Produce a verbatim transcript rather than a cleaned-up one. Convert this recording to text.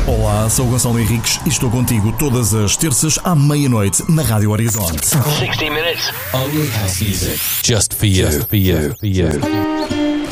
Olá, sou o Gonçalo Henriques e estou contigo todas as terças à meia-noite na Rádio Horizonte. sixty minutes only house music. Just for you, Just for you, for you.